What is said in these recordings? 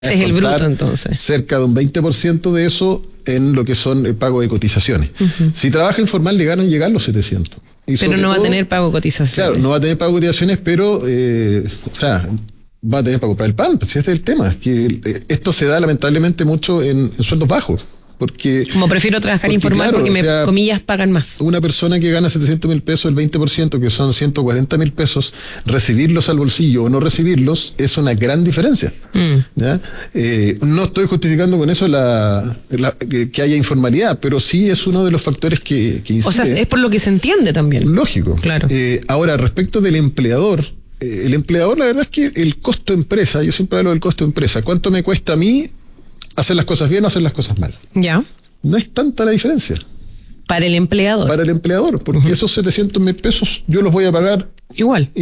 Ese es el bruto, entonces. Cerca de un 20% de eso en lo que son el pago de cotizaciones. Si trabaja informal, le ganan llegar los 700. Pero no va a tener pago de cotizaciones. Claro, no va a tener pago de cotizaciones, pero, va a tener para comprar el pan. Pues este es el tema. Que esto se da lamentablemente mucho en sueldos bajos. Como prefiero trabajar informal, claro, porque comillas, pagan más. Una persona que gana 700.000 pesos, el 20%, que son 140.000 pesos, recibirlos al bolsillo o no recibirlos es una gran diferencia. ¿Ya? No estoy justificando con eso que haya informalidad, pero sí es uno de los factores que incide. O sea, es por lo que se entiende también. Lógico. Claro. Ahora, respecto del empleador, la verdad es que el costo empresa, yo siempre hablo del costo empresa, ¿cuánto me cuesta a mí hacer las cosas bien o hacer las cosas mal? Ya. No es tanta la diferencia. Para el empleador. Para el empleador, porque esos 700.000 pesos yo los voy a pagar igual.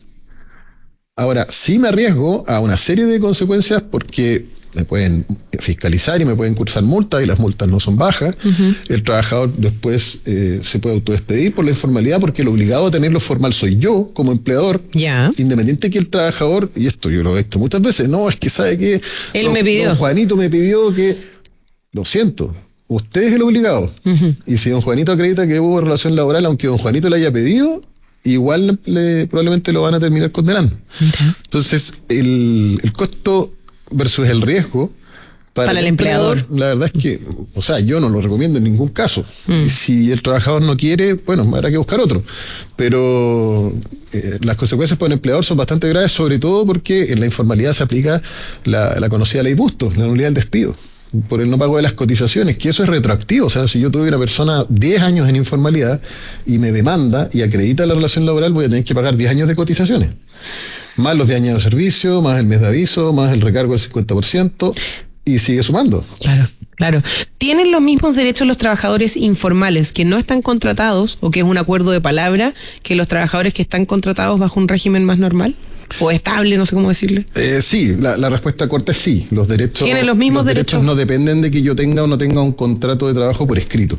Ahora, sí me arriesgo a una serie de consecuencias porque me pueden fiscalizar y me pueden cursar multas y las multas no son bajas. El trabajador después se puede autodespedir por la informalidad porque el obligado a tenerlo formal soy yo como empleador. Independiente que el trabajador, y esto yo lo he visto muchas veces, no, es que sabe que don Juanito me pidió que, lo siento, usted es el obligado. Y si don Juanito acredita que hubo relación laboral, aunque don Juanito le haya pedido, igual probablemente lo van a terminar condenando. Entonces, el costo versus el riesgo para el empleador, la verdad es que, yo no lo recomiendo en ningún caso. Y si el trabajador no quiere, bueno, habrá que buscar otro. Pero las consecuencias para el empleador son bastante graves, sobre todo porque en la informalidad se aplica la conocida ley Bustos, la nulidad del despido, por el no pago de las cotizaciones, que eso es retroactivo. O sea, si yo tuve una persona 10 años en informalidad y me demanda y acredita la relación laboral, voy a tener que pagar 10 años de cotizaciones. Más los 10 años de servicio, más el mes de aviso, más el recargo del 50%, y sigue sumando. Claro. ¿Tienen los mismos derechos los trabajadores informales que no están contratados, o que es un acuerdo de palabra, que los trabajadores que están contratados bajo un régimen más normal? ¿O estable? No sé cómo decirle. Sí, la respuesta corta es sí. Los derechos. ¿Tienen los mismos derechos? No dependen de que yo tenga o no tenga un contrato de trabajo por escrito.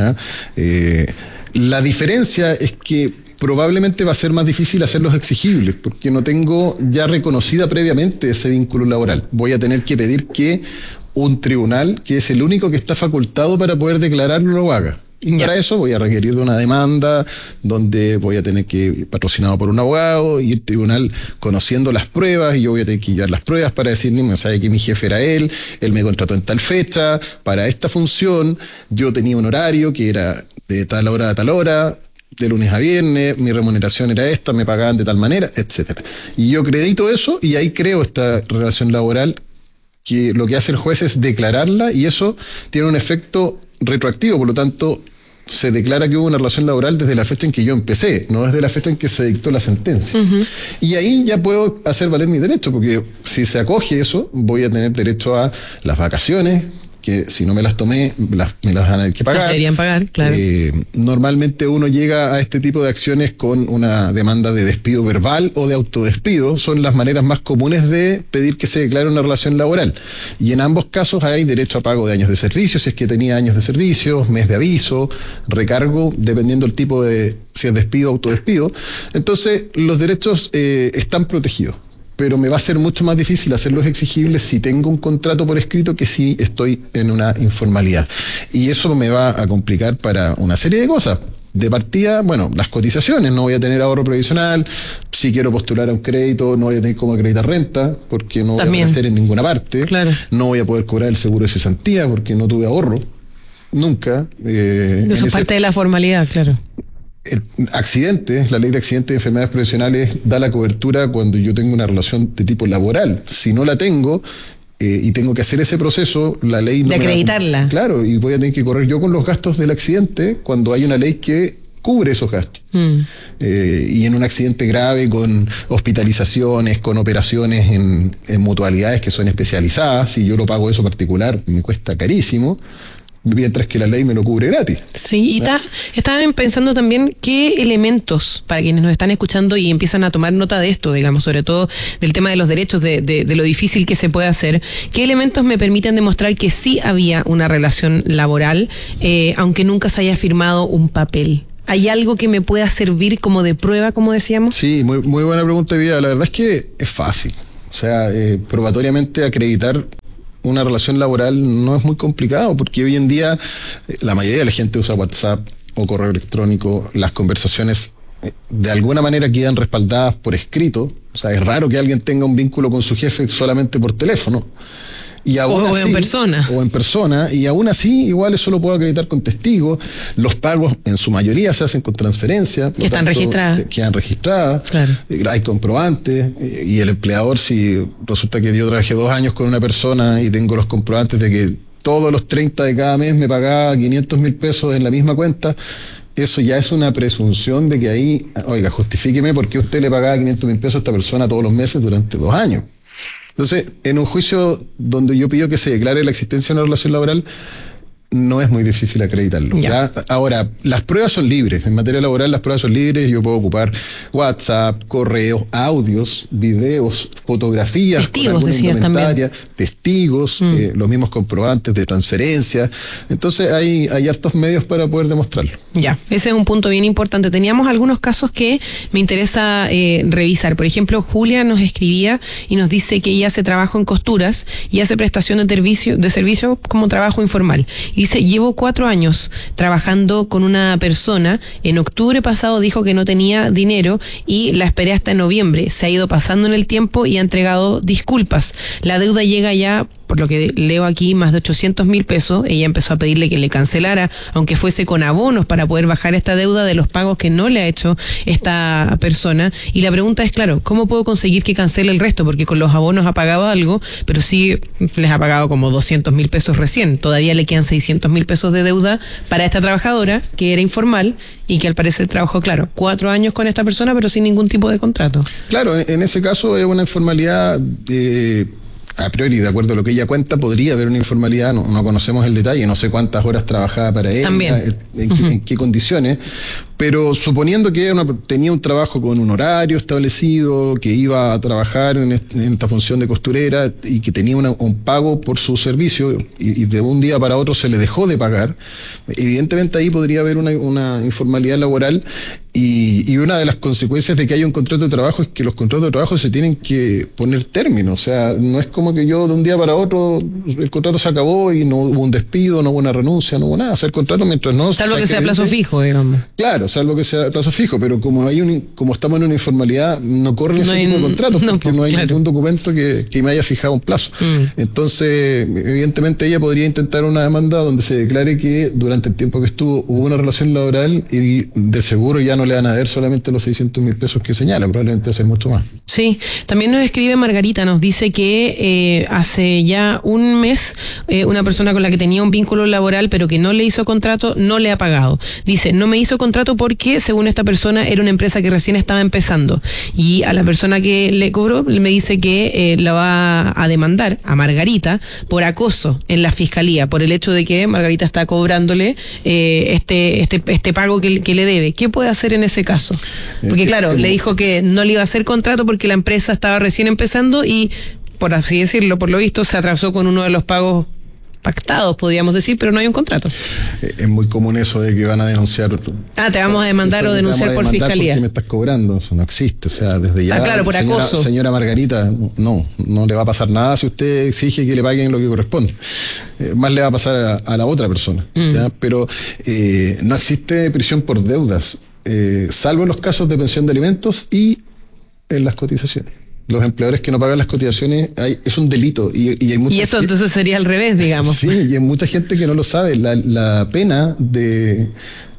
La diferencia es que probablemente va a ser más difícil hacerlos exigibles, porque no tengo ya reconocida previamente ese vínculo laboral. Voy a tener que pedir que un tribunal, que es el único que está facultado para poder declararlo, lo haga. Y para eso voy a requerir de una demanda donde voy a tener que ir patrocinado por un abogado y el tribunal conociendo las pruebas, y yo voy a tener que llevar las pruebas para decir, no, sabe que mi jefe era él me contrató en tal fecha, para esta función, yo tenía un horario que era de tal hora a tal hora, de lunes a viernes, mi remuneración era esta, me pagaban de tal manera, etcétera. Y yo acredito eso y ahí creo esta relación laboral, que lo que hace el juez es declararla, y eso tiene un efecto retroactivo, por lo tanto se declara que hubo una relación laboral desde la fecha en que yo empecé, no desde la fecha en que se dictó la sentencia. Y ahí ya puedo hacer valer mi derecho, porque si se acoge eso, voy a tener derecho a las vacaciones, que si no me las tomé, me las van a que pagar. Deberían pagar, claro. Normalmente uno llega a este tipo de acciones con una demanda de despido verbal o de autodespido. Son las maneras más comunes de pedir que se declare una relación laboral. Y en ambos casos hay derecho a pago de años de servicio, si es que tenía años de servicio, mes de aviso, recargo, dependiendo del tipo de, si es despido o autodespido. Entonces, los derechos están protegidos, pero me va a ser mucho más difícil hacerlos exigibles si tengo un contrato por escrito que si estoy en una informalidad. Y eso me va a complicar para una serie de cosas. De partida, bueno, las cotizaciones, no voy a tener ahorro previsional, si quiero postular a un crédito no voy a tener cómo acreditar renta, porque no voy a aparecer en ninguna parte, no voy a poder cobrar el seguro de cesantía porque no tuve ahorro, nunca. Eso es parte de la formalidad, claro. La ley de accidentes y enfermedades profesionales da la cobertura cuando yo tengo una relación de tipo laboral. Si no la tengo y tengo que hacer ese proceso, la ley no de acreditarla. Claro, y voy a tener que correr yo con los gastos del accidente cuando hay una ley que cubre esos gastos. Y en un accidente grave, con hospitalizaciones, con operaciones en mutualidades que son especializadas, si yo lo pago eso particular, me cuesta carísimo, mientras que la ley me lo cubre gratis. Sí, y estaban pensando también qué elementos, para quienes nos están escuchando y empiezan a tomar nota de esto, digamos, sobre todo del tema de los derechos, de lo difícil que se puede hacer, qué elementos me permiten demostrar que sí había una relación laboral, aunque nunca se haya firmado un papel. ¿Hay algo que me pueda servir como de prueba, como decíamos? Sí, muy buena pregunta, Vida. La verdad es que es fácil. O sea, probatoriamente acreditar una relación laboral no es muy complicado, porque hoy en día la mayoría de la gente usa WhatsApp o correo electrónico, las conversaciones de alguna manera quedan respaldadas por escrito. O sea, es raro que alguien tenga un vínculo con su jefe solamente por teléfono. Y aún o así, en persona. O en persona, y aún así, igual eso lo puedo acreditar con testigos. Los pagos, en su mayoría, se hacen con transferencia. Que están registradas. Quedan registradas. Claro. Hay comprobantes. Y el empleador, si resulta que yo trabajé 2 años con una persona y tengo los comprobantes de que todos los 30 de cada mes me pagaba 500.000 pesos en la misma cuenta, eso ya es una presunción de que ahí, oiga, justifíqueme por qué usted le pagaba 500.000 pesos a esta persona todos los meses durante 2 años. Entonces, en un juicio donde yo pido que se declare la existencia de una relación laboral, no es muy difícil acreditarlo. ¿Ya? Ahora, las pruebas son libres. En materia laboral, las pruebas son libres. Yo puedo ocupar WhatsApp, correos, audios, videos, fotografías, testigos, decías también. Testigos, los mismos comprobantes de transferencia. Entonces, hay hartos medios para poder demostrarlo. Ya, ese es un punto bien importante. Teníamos algunos casos que me interesa revisar. Por ejemplo, Julia nos escribía y nos dice que ella hace trabajo en costuras y hace prestación de servicio como trabajo informal. Dice, llevo 4 años trabajando con una persona. En octubre pasado dijo que no tenía dinero y la esperé hasta noviembre. Se ha ido pasando en el tiempo y ha entregado disculpas. La deuda llega ya, por lo que leo aquí, más de 800.000 pesos. Ella empezó a pedirle que le cancelara, aunque fuese con abonos, para poder bajar esta deuda de los pagos que no le ha hecho esta persona. Y la pregunta es, claro, ¿cómo puedo conseguir que cancele el resto? Porque con los abonos ha pagado algo, pero sí les ha pagado como 200.000 pesos recién. Todavía le quedan 600.000 pesos de deuda para esta trabajadora que era informal y que al parecer trabajó, claro, 4 años con esta persona, pero sin ningún tipo de contrato. Claro, en ese caso es una informalidad a priori, de acuerdo a lo que ella cuenta, podría haber una informalidad, no conocemos el detalle, no sé cuántas horas trabajaba para ella, en qué condiciones, pero suponiendo que tenía un trabajo con un horario establecido, que iba a trabajar en esta función de costurera y que tenía un pago por su servicio y de un día para otro se le dejó de pagar, evidentemente ahí podría haber una informalidad laboral. Y una de las consecuencias de que haya un contrato de trabajo es que los contratos de trabajo se tienen que poner término. O sea, no es como que yo de un día para otro el contrato se acabó y no hubo un despido, no hubo una renuncia, no hubo nada. Hacer contrato mientras no... Salvo que sea plazo fijo, digamos. Claro, salvo que sea plazo fijo, pero como estamos en una informalidad, no corren ese tipo de contratos porque no hay ningún documento que me haya fijado un plazo. Entonces, evidentemente ella podría intentar una demanda donde se declare que durante el tiempo que estuvo hubo una relación laboral y de seguro ya no le van a ver solamente los 600.000 pesos que señala, probablemente hacer mucho más. Sí, también nos escribe Margarita, nos dice que hace ya un mes una persona con la que tenía un vínculo laboral pero que no le hizo contrato, no le ha pagado. Dice, no me hizo contrato porque según esta persona era una empresa que recién estaba empezando y a la persona que le cobró me dice que la va a demandar a Margarita por acoso en la fiscalía, por el hecho de que Margarita está cobrándole este pago que le debe. ¿Qué puede hacer en ese caso? Porque claro, le dijo que no le iba a hacer contrato porque la empresa estaba recién empezando y, por así decirlo, por lo visto, se atrasó con uno de los pagos pactados, podríamos decir, pero no hay un contrato. Es muy común eso de que van a denunciar. Te vamos a demandar o denunciar por fiscalía. Porque me estás cobrando, eso no existe. O sea, desde ya. Claro, por acoso. Señora Margarita, no le va a pasar nada si usted exige que le paguen lo que corresponde. Más le va a pasar a la otra persona. ¿Ya? Pero no existe prisión por deudas, salvo en los casos de pensión de alimentos y en las cotizaciones. Los empleadores que no pagan las cotizaciones es un delito. Y hay mucha y eso entonces sería al revés, digamos. Sí, y hay mucha gente que no lo sabe. La pena el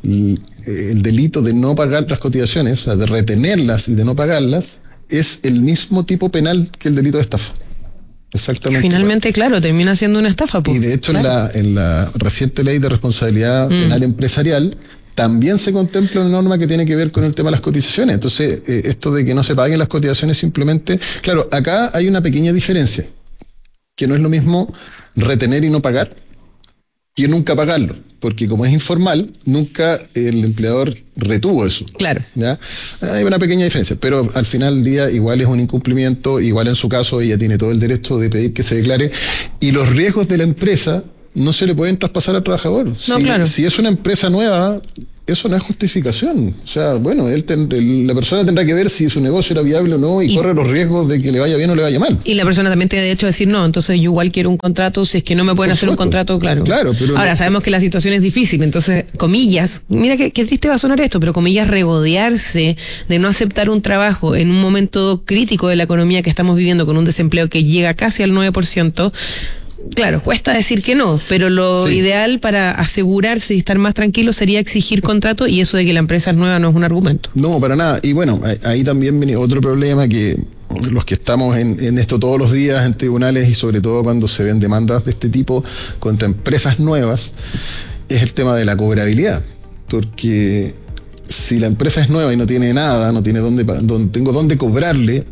delito de no pagar las cotizaciones, o sea, de retenerlas y de no pagarlas, es el mismo tipo penal que el delito de estafa. Exactamente. Finalmente, claro, termina siendo una estafa. Y de hecho, claro, en la reciente ley de responsabilidad penal empresarial, también se contempla una norma que tiene que ver con el tema de las cotizaciones. Entonces, esto de que no se paguen las cotizaciones simplemente... Claro, acá hay una pequeña diferencia, que no es lo mismo retener y no pagar que nunca pagarlo, porque como es informal, nunca el empleador retuvo eso. Claro. ¿Ya? Hay una pequeña diferencia, pero al final del día igual es un incumplimiento, igual en su caso ella tiene todo el derecho de pedir que se declare, y los riesgos de la empresa no se le pueden traspasar al trabajador. No, claro. Si es una empresa nueva, eso no es justificación. O sea, bueno, la persona tendrá que ver si su negocio era viable o no y corre los riesgos de que le vaya bien o le vaya mal. Y la persona también tiene derecho a decir no, entonces yo igual quiero un contrato, si es que no me pueden hacer un contrato, claro. Pero ahora, sabemos que la situación es difícil, entonces, comillas, mira qué triste va a sonar esto, pero comillas, regodearse de no aceptar un trabajo en un momento crítico de la economía que estamos viviendo con un desempleo que llega casi al 9%, claro, cuesta decir que no, pero lo ideal para asegurarse y estar más tranquilo sería exigir contrato, y eso de que la empresa es nueva no es un argumento. No, para nada. Y bueno, ahí también viene otro problema, que los que estamos en esto todos los días en tribunales, y sobre todo cuando se ven demandas de este tipo contra empresas nuevas, es el tema de la cobrabilidad. Porque si la empresa es nueva y no tiene nada, no tiene tengo dónde cobrarle,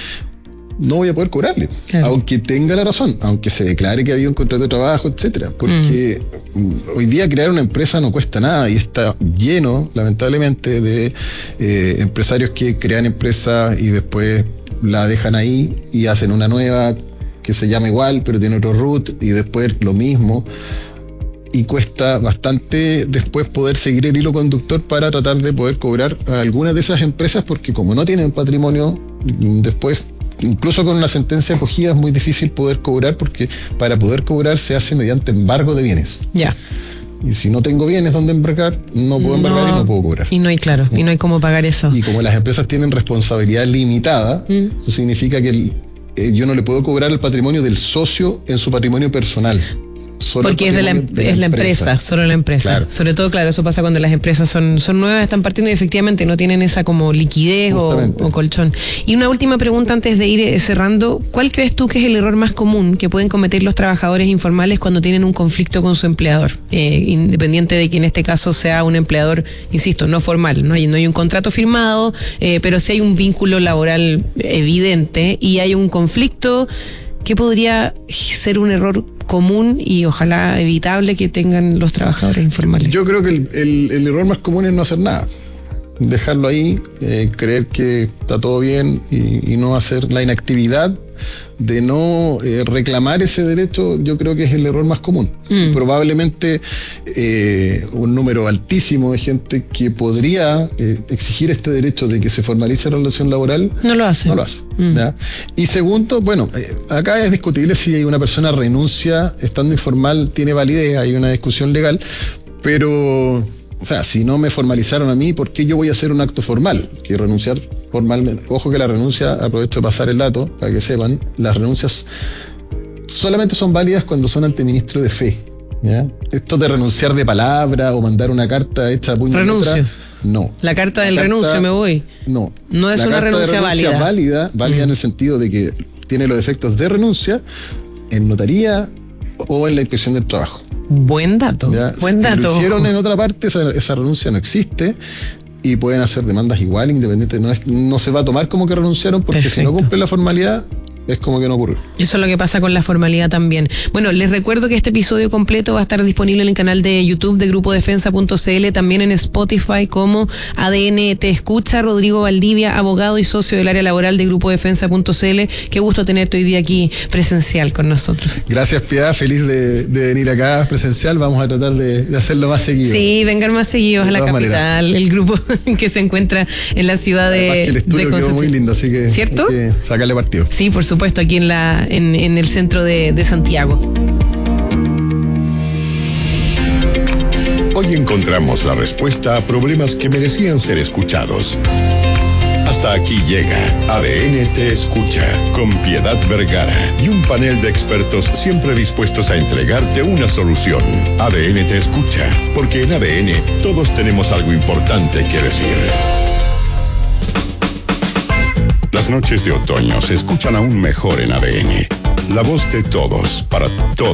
no voy a poder cobrarle, claro, aunque tenga la razón, aunque se declare que había un contrato de trabajo, etcétera, porque hoy día crear una empresa no cuesta nada, y está lleno, lamentablemente, de empresarios que crean empresas y después la dejan ahí y hacen una nueva que se llama igual, pero tiene otro root, y después lo mismo, y cuesta bastante después poder seguir el hilo conductor para tratar de poder cobrar a algunas de esas empresas, porque como no tienen patrimonio, después, incluso con una sentencia acogida, es muy difícil poder cobrar, porque para poder cobrar se hace mediante embargo de bienes. Ya. Y si no tengo bienes donde embargar, no puedo embargar y no puedo cobrar. Y no hay, claro, y no hay cómo pagar eso. Y como las empresas tienen responsabilidad limitada, eso significa que yo no le puedo cobrar el patrimonio del socio en su patrimonio personal. Porque es la empresa, solo la empresa. Claro. Sobre todo, claro, eso pasa cuando las empresas son nuevas, están partiendo y efectivamente no tienen esa como liquidez o colchón. Y una última pregunta antes de ir cerrando. ¿Cuál crees tú que es el error más común que pueden cometer los trabajadores informales cuando tienen un conflicto con su empleador? Independiente de que en este caso sea un empleador, insisto, no formal, no hay un contrato firmado, pero sí hay un vínculo laboral evidente y hay un conflicto. ¿Qué podría ser un error común y ojalá evitable que tengan los trabajadores informales? Yo creo que el error más común es no hacer nada. Dejarlo ahí, creer que está todo bien y no hacer la inactividad de no reclamar ese derecho. Yo creo que es el error más común. Probablemente un número altísimo de gente que podría exigir este derecho de que se formalice la relación laboral no lo hace. ¿Ya? Y segundo, bueno, acá es discutible si una persona renuncia estando informal, tiene validez, hay una discusión legal, pero o sea, si no me formalizaron a mí, ¿por qué yo voy a hacer un acto formal? Que renunciar formalmente. Ojo que la renuncia, aprovecho de pasar el dato para que sepan, las renuncias solamente son válidas cuando son ante ministro de fe. ¿Ya? Esto de renunciar de palabra o mandar una carta hecha a puño y letra, no. La carta del renuncio, me voy. No. No es una renuncia válida. Válida en el sentido de que tiene los efectos de renuncia en notaría o en la inspección del trabajo. Buen dato. Si lo hicieron en otra parte, esa renuncia no existe y pueden hacer demandas igual, independiente. No se va a tomar como que renunciaron, porque si no cumplen la formalidad, es como que no ocurrió. Eso es lo que pasa con la formalidad también. Bueno, les recuerdo que este episodio completo va a estar disponible en el canal de YouTube de GrupoDefensa.cl, también en Spotify como ADN Te Escucha. Rodrigo Valdivia, abogado y socio del área laboral de GrupoDefensa.cl. Qué gusto tenerte hoy día aquí presencial con nosotros. Gracias, Piedad. Feliz de venir acá presencial. Vamos a tratar de hacerlo más seguido. Sí, vengan más seguidos a la capital. El grupo que se encuentra en la ciudad de el estudio quedó muy lindo, así que ¿cierto? Hay que sacarle partido. Sí, por supuesto, aquí en el centro de Santiago. Hoy encontramos la respuesta a problemas que merecían ser escuchados. Hasta aquí llega ADN Te Escucha, con Piedad Vergara y un panel de expertos siempre dispuestos a entregarte una solución. ADN Te Escucha, porque en ADN todos tenemos algo importante que decir. Las noches de otoño se escuchan aún mejor en ADN. La voz de todos, para todos.